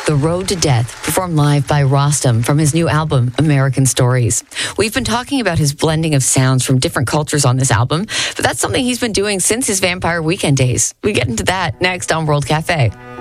The Road to Death, performed live by Rostam from his new album, American Stories. We've been talking about his blending of sounds from different cultures on this album, but that's something he's been doing since his Vampire Weekend days. We get into that next on World Cafe.